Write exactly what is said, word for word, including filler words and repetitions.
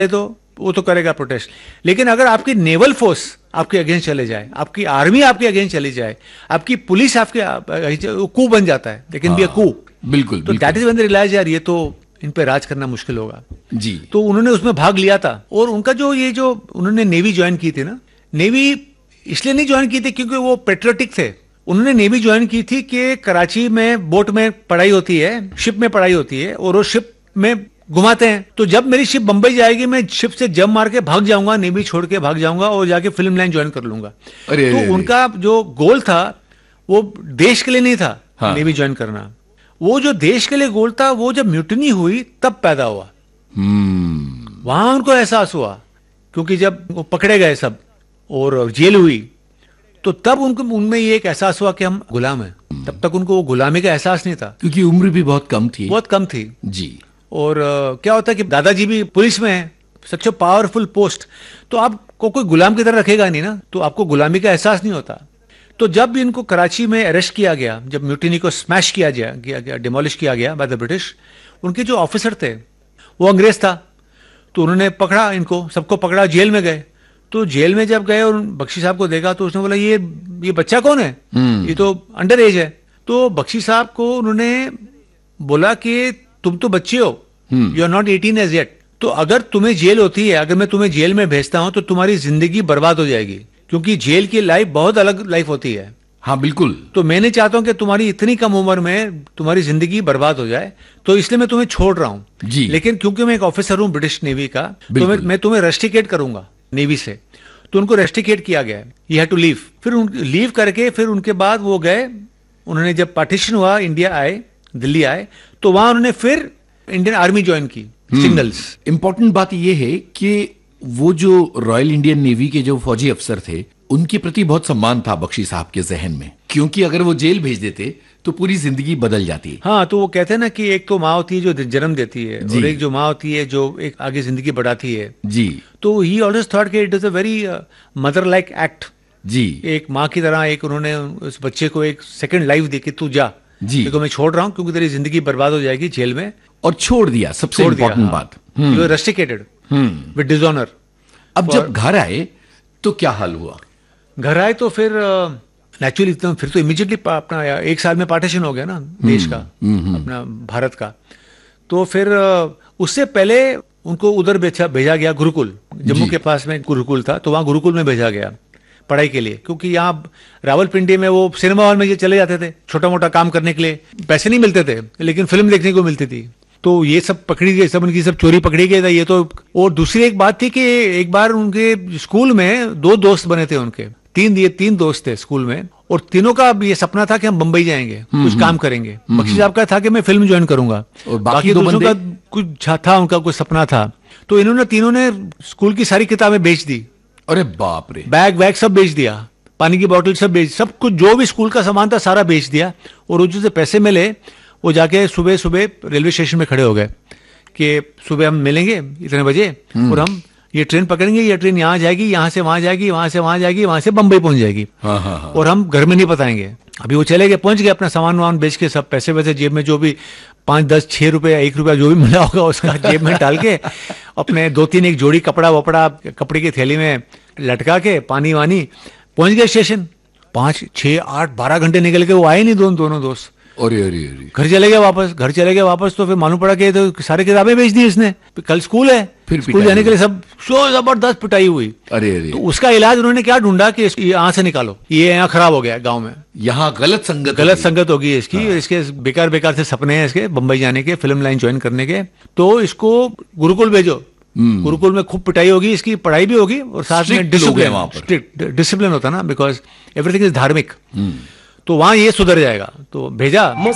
तो वो तो करेगा प्रोटेस्ट, लेकिन अगर आपकी नेवल फोर्स आपके अगेंस्ट चले जाए, आपकी आर्मी आपके अगेंस्ट चली जाए, आपकी पुलिस आपके, कू बन जाता है, लेकिन भी कू बिल्कुल। तो that is when they realise यार ये तो इन पे राज करना मुश्किल होगा जी। तो उन्होंने उसमें भाग लिया था। और उनका जो ये जो उन्होंने नेवी ज्वाइन की थी ना, नेवी इसलिए नहीं ज्वाइन की थी क्योंकि वो पेट्रियोटिक थे। उन्होंने नेवी ज्वाइन की थी कि कराची में बोट में पढ़ाई होती है, शिप में पढ़ाई होती है, और वो शिप में घुमाते हैं। तो जब मेरी शिप बंबई जाएगी, मैं शिप से जंप मार के भाग जाऊंगा, नेवी छोड़ के भाग जाऊंगा और जाके फिल्म लाइन ज्वाइन कर लूंगा। अरे, तो अरे, उनका जो गोल था वो देश के लिए नहीं था। हाँ। नेवी ज्वाइन करना, वो जो देश के लिए गोल था वो जब म्यूटिनी हुई तब पैदा हुआ। हम्म वहां उनको एहसास हुआ, क्योंकि जब वो पकड़े गए सब और जेल हुई तो तब उनको उनमें ये एक एहसास हुआ कि हम गुलाम हैं। तब तक उनको वो गुलामी का एहसास नहीं था, क्योंकि उम्र भी बहुत कम थी। बहुत कम थी जी। और uh, क्या होता है कि दादाजी भी पुलिस में है, सच ए पावरफुल पोस्ट, तो आपको कोई गुलाम की तरह रखेगा नहीं ना, तो आपको गुलामी का एहसास नहीं होता। तो जब इनको कराची में अरेस्ट किया गया, जब म्यूटिनी को स्मैश किया गया किया गया डिमोलिश किया गया बाय द ब्रिटिश, उनके जो ऑफिसर थे वो अंग्रेज था। तो उन्होंने पकड़ा इनको, सबको पकड़ा, जेल में गए। तो जेल में जब गए और बख्शी साहब को देखा तो उसने बोला ये ये बच्चा कौन है, ये तो अंडर एज है। तो बख्शी साहब को उन्होंने बोला कि तुम तो बच्चे हो, you are not eighteen as yet, तो अगर तुम्हें जेल होती है, अगर मैं तुम्हें जेल में भेजता हूं तो तुम्हारी जिंदगी बर्बाद हो जाएगी, क्योंकि जेल की लाइफ बहुत अलग लाइफ होती है। हाँ बिल्कुल। तो मैं नहीं चाहता हूं कि तुम्हारी इतनी कम उम्र में तुम्हारी जिंदगी बर्बाद हो जाए, तो इसलिए मैं तुम्हें छोड़ रहा हूं जी। लेकिन क्योंकि मैं एक ऑफिसर हूं ब्रिटिश नेवी का, तो मैं, मैं तुम्हें रेस्टिकेट करूंगा नेवी से। तो उनको रेस्टिकेट किया गया, यू हैव टू लीव। फिर लीव करके फिर उनके बाद वो गए, उन्होंने जब पार्टीशन हुआ, इंडिया आए, दिल्ली आए, तो वहां उन्होंने फिर इंडियन आर्मी ज्वाइन की, सिग्नल्स। इंपॉर्टेंट बात यह है कि वो जो रॉयल इंडियन नेवी के जो फौजी अफसर थे, उनके प्रति बहुत सम्मान था बख्शी साहब के जहन में, क्योंकि अगर वो जेल भेज देते तो पूरी जिंदगी बदल जाती। हाँ, तो वो कहते हैं ना कि एक तो माँ होती है जो जन्म देती है, और एक जो माँ होती है जो एक आगे जिंदगी बढ़ाती है जी। तो ही ऑलवेज थॉट कि it is a very mother like act जी। एक माँ की तरह एक उन्होंने उस बच्चे को एक सेकंड लाइफ दी कि तू जा जी, देखो मैं छोड़ रहा हूँ क्योंकि तेरी जिंदगी बर्बाद हो जाएगी जेल में, और छोड़ दिया। सबसे इंपॉर्टेंट बात, you are rusticated with dishonour. अब जब घर आए तो क्या हाल हुआ? घर आए तो फिर नेचुरली uh, फिर तो इमीडिएटली अपना एक साल में पार्टीशन हो गया ना देश का, अपना भारत का। तो फिर uh, उससे पहले उनको उधर भेजा भेजा गया गुरुकुल, जम्मू के पास में गुरुकुल था, तो वहां गुरुकुल में भेजा गया पढ़ाई के लिए, क्योंकि यहाँ रावलपिंडी में वो सिनेमा हॉल में ये चले जाते थे छोटा मोटा काम करने के लिए, पैसे नहीं मिलते थे लेकिन फिल्म देखने को मिलती थी। तो ये सब पकड़ी गई, सब उनकी सब चोरी पकड़ी गई था ये तो। और दूसरी एक बात थी कि एक बार उनके स्कूल में दो दोस्त बने थे उनके, तीन ये तीन दोस्त थे स्कूल में, और तीनों का ये सपना था कि हम बम्बई जाएंगे, कुछ काम करेंगे। बख्शी साहब का था कि मैं फिल्म ज्वाइन करूंगा, और बाकी दो का कुछ था, उनका कुछ सपना था। तो इन्होंने तीनों ने स्कूल की सारी किताबें बेच दी। अरे बाप रे। बैग वैग सब बेच दिया, पानी की बोतल सब बेच, सब कुछ जो भी स्कूल का सामान था सारा बेच दिया। और जो से पैसे मिले वो जाके सुबह सुबह रेलवे स्टेशन में खड़े हो गए कि सुबह हम मिलेंगे इतने बजे और हम ये ट्रेन पकड़ेंगे, ये ट्रेन यहाँ जाएगी, यहाँ से वहां जाएगी, वहां से वहां जाएगी, वहां से बम्बई पहुंच जाएगी। हाँ हाँ हाँ। और हम घर में नहीं बताएंगे। अभी वो चले गए, पहुंच गए, अपना सामान वामान बेच के सब पैसे वैसे जेब में जो भी पांच दस छह रुपया एक रुपया जो भी मिला होगा उसका जेब में डाल के अपने दो तीन एक जोड़ी कपड़ा वपड़ा कपड़े की थैली में लटका के पानी वानी पहुंच गए स्टेशन। पांच छह आठ बारह घंटे निकल के वो आए नहीं दोनों दोनों दोस्त। अरे अरे अरे घर चले गए वापस, घर चले गए वापस। तो फिर मालूम पड़ा कि तो सारी किताबें बेच दी इसने, कल स्कूल है, फिर स्कूल जाने के लिए सब शो जबरदस्त पिटाई हुई। अरे अरे। तो उसका इलाज उन्होंने क्या ढूंढा कि यहाँ से निकालो, ये यहाँ खराब हो गया गांव में, यहाँ गलत संगत गलत संगत होगी इसकी। हाँ। इसके बेकार बेकार से सपने हैं इसके बम्बई जाने के, फिल्म लाइन ज्वाइन करने के, तो इसको गुरुकुल भेजो। गुरुकुल में खूब पिटाई होगी, इसकी पढ़ाई भी होगी और साथ में डिसिप्लिन, स्ट्रिक्ट डिसिप्लिन होता ना, बिकॉज एवरीथिंग इज धार्मिक। तो वहां ये सुधर जाएगा, तो भेजा।